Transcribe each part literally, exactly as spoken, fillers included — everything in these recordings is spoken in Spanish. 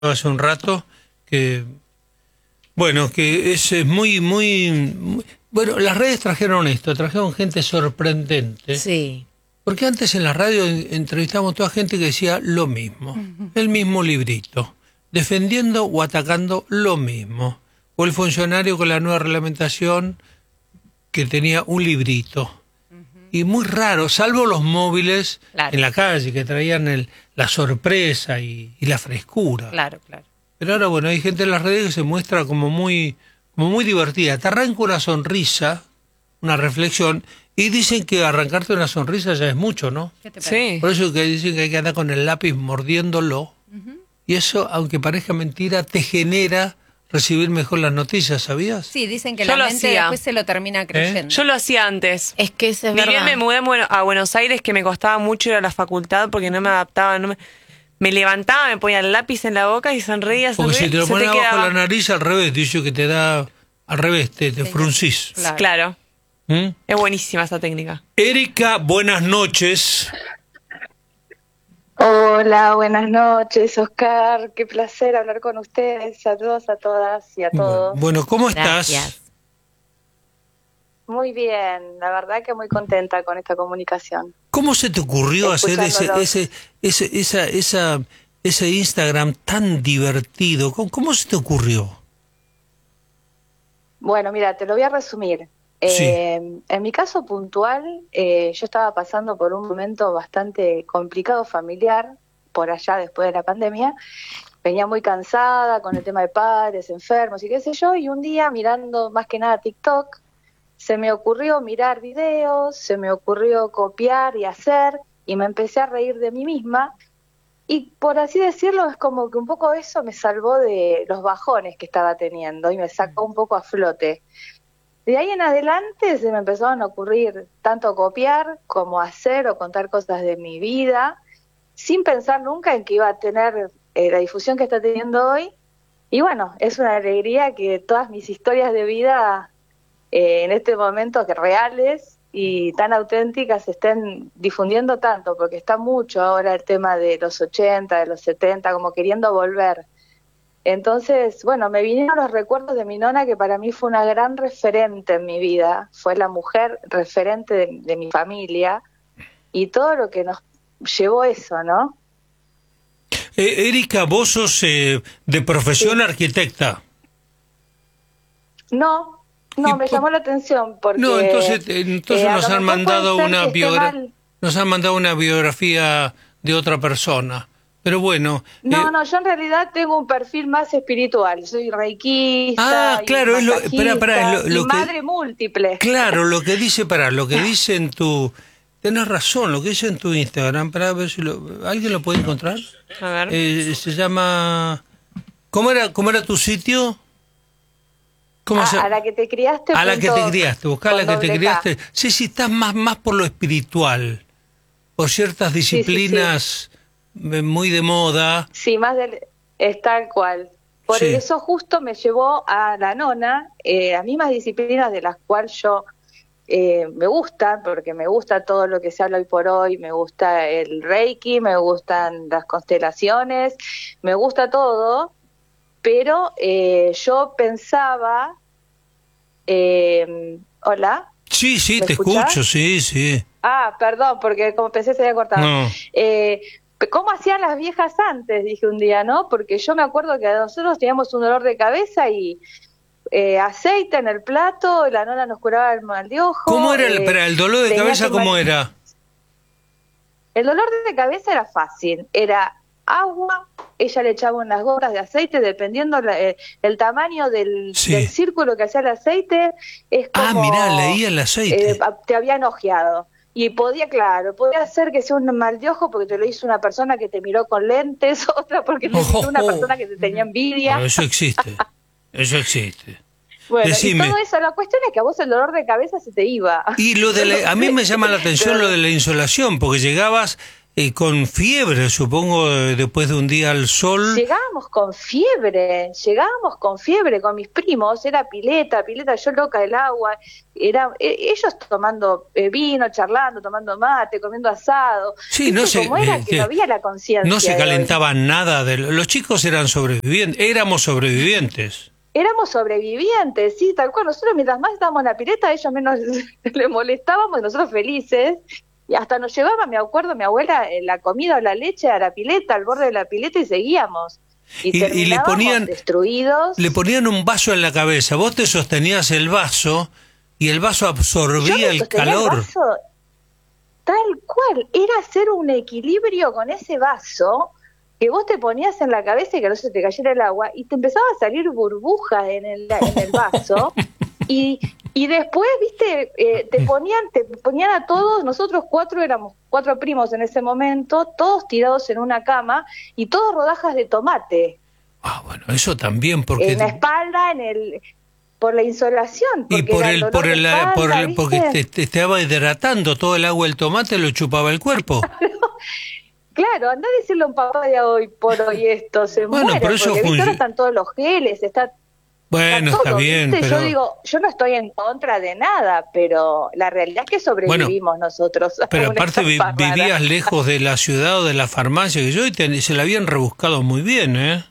hace un rato, que bueno, que es, es muy, muy, muy... Bueno, las redes trajeron esto, trajeron gente sorprendente. Sí. Porque antes en la radio entrevistamos a toda gente que decía lo mismo, uh-huh. el mismo librito, defendiendo o atacando lo mismo. O el funcionario con la nueva reglamentación que tenía un librito. Uh-huh. Y muy raro, salvo los móviles claro. en la calle que traían el, la sorpresa y, y la frescura. Claro, claro. Pero ahora, bueno, hay gente en las redes que se muestra como muy, como muy divertida. Te arranca una sonrisa, una reflexión, y dicen que arrancarte una sonrisa ya es mucho, ¿no? Sí. Por eso que dicen que hay que andar con el lápiz mordiéndolo. Uh-huh. Y eso, aunque parezca mentira, te genera recibir mejor las noticias, ¿sabías? Sí, dicen que Yo la lo mente hacía. después se lo termina creyendo. ¿Eh? Yo lo hacía antes. Es que eso es Ni verdad. bien me mudé a Buenos Aires, que me costaba mucho ir a la facultad porque no me adaptaba, no me... Me levantaba, me ponía el lápiz en la boca y sonreía, sonreía. Porque si te lo pones te abajo quedaba... la nariz, al revés, dice que te da... Al revés, te, te fruncís. Claro. claro. ¿Mm? Es buenísima esa técnica. Erika, buenas noches. Hola, buenas noches, Oscar. Qué placer hablar con ustedes. Saludos a todas y a todos. Bueno, ¿cómo estás? Gracias. Muy bien, la verdad que muy contenta con esta comunicación. ¿Cómo se te ocurrió hacer ese, ese, ese, esa, esa, ese Instagram tan divertido? ¿Cómo, cómo se te ocurrió? Bueno, mira, te lo voy a resumir. Sí. Eh, en mi caso puntual, eh, yo estaba pasando por un momento bastante complicado familiar, por allá después de la pandemia. Venía muy cansada con el tema de padres, enfermos y qué sé yo, y un día mirando más que nada TikTok, se me ocurrió mirar videos, se me ocurrió copiar y hacer, y me empecé a reír de mí misma, y por así decirlo, es como que un poco eso me salvó de los bajones que estaba teniendo, y me sacó un poco a flote. De ahí en adelante se me empezaron a ocurrir tanto copiar como hacer o contar cosas de mi vida, sin pensar nunca en que iba a tener eh, la difusión que está teniendo hoy, y bueno, es una alegría que todas mis historias de vida... Eh, en este momento que reales y tan auténticas se estén difundiendo tanto, porque está mucho ahora el tema de los ochenta, de los setenta, como queriendo volver. Entonces, bueno, me vinieron los recuerdos de mi nona, que para mí fue una gran referente en mi vida, fue la mujer referente de, de mi familia, y todo lo que nos llevó eso, ¿no? Eh, Erika, vos sos eh, de profesión sí. arquitecta. No. No, me llamó la atención porque... No, entonces, entonces eh, nos han mandado una biografía, mal... nos han mandado una biografía de otra persona. Pero bueno... No, eh... no, yo en realidad tengo un perfil más espiritual. Soy reikista, ah, claro, es lo, espera, espera, es lo, lo y que, madre múltiple. Claro, lo que dice, para lo que dice en tu... Tenés razón, lo que dice en tu Instagram, para ver si lo, alguien lo puede encontrar. A ver. Eh, se llama... ¿Cómo era, cómo era tu sitio? A, a la que te criaste. A la que te criaste, buscá a la que te criaste. Sí, sí, estás más, más por lo espiritual, por ciertas disciplinas sí, sí, sí. muy de moda. Sí, más del, es tal cual. Por sí. eso justo me llevó a la nona, eh, las mismas disciplinas de las cuales yo eh, me gustan, porque me gusta todo lo que se habla hoy por hoy, me gusta el Reiki, me gustan las constelaciones, me gusta todo. Pero eh, yo pensaba... Eh, ¿Hola? Sí, sí, te escuchás? escucho, sí, sí. Ah, perdón, porque como pensé se había cortado. No. Eh, ¿Cómo hacían las viejas antes? Dije un día, ¿no? Porque yo me acuerdo que nosotros teníamos un dolor de cabeza y eh, aceite en el plato, la nona nos curaba el mal de ojo. ¿Cómo era el, eh, pero el dolor de cabeza, cómo mal... era? El dolor de cabeza era fácil, era... agua, ella le echaba unas gotas de aceite, dependiendo la, eh, el tamaño del, sí. del círculo que hacía el aceite, es como... Ah, mirá, leía el aceite. Eh, te habían ojeado. Y podía, claro, podía ser que sea un mal de ojo porque te lo hizo una persona que te miró con lentes, otra porque te oh, hizo una oh. persona que te tenía envidia. Bueno, eso existe, eso existe. Bueno, Decime. y todo eso, la cuestión es que a vos el dolor de cabeza se te iba. Y lo de la, a mí me llama la atención lo de la insolación, porque llegabas y con fiebre, supongo, después de un día al sol. Llegábamos con fiebre, llegábamos con fiebre con mis primos, era pileta, pileta, yo loca del agua, era eh, ellos tomando eh, vino, charlando, tomando mate, comiendo asado. Sí, no se, cómo era eh, que no había la conciencia. No se de calentaba hoy. nada, de, los chicos eran sobrevivientes, éramos sobrevivientes. Éramos sobrevivientes, sí, tal cual. Nosotros mientras más estábamos en la pileta, a ellos menos les molestábamos y nosotros felices. Y hasta nos llevaba, me acuerdo, mi abuela, eh, la comida o la leche a la pileta, al borde de la pileta y seguíamos. Y, Y, y le ponían destruidos. le ponían un vaso en la cabeza, vos te sostenías el vaso y el vaso absorbía Yo me el sostenía calor. El vaso, tal cual, era hacer un equilibrio con ese vaso que vos te ponías en la cabeza y que no se te cayera el agua y te empezaba a salir burbujas en el, en el vaso y, y después, viste, eh, te ponían te ponían a todos, nosotros cuatro éramos cuatro primos en ese momento, todos tirados en una cama y todos rodajas de tomate. Ah, bueno, eso también, porque En la espalda, en el por la insolación. y por era el dolor por de el, espalda, por el- ¿viste? porque te, te estaba hidratando, todo el agua del tomate lo chupaba el cuerpo. Claro, anda a decirle a un papá de hoy por hoy esto, se Bueno, muere, pero eso porque ¿viste? func- ahora están todos los geles, está, Bueno, está, está todo, bien, ¿viste? pero Yo digo, yo no estoy en contra de nada, pero la realidad es que sobrevivimos nosotros. a pero una aparte vi- etapa rara. vivías lejos de la ciudad o de la farmacia que yo y te- se la habían rebuscado muy bien, ¿eh?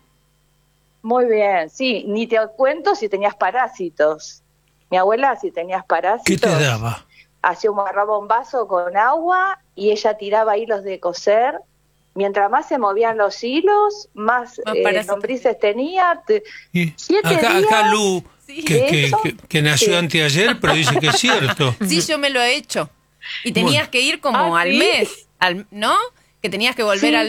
Muy bien, sí, ni te cuento si tenías parásitos. Mi abuela, si tenías ¿Qué parásitos, te daba? hacía un agarraba un vaso con agua y ella tiraba hilos de coser. Mientras más se movían los hilos, más Más eh, parásitos. lombrices tenía. Te- Y Siete acá, días, acá Lu, sí. que, que, eso, que- que nació sí. anteayer, pero dice que es cierto. Sí, yo me lo he hecho. Y tenías Bueno. que ir como ¿Ah, al sí? mes, al, ¿no? Que tenías que volver Sí. al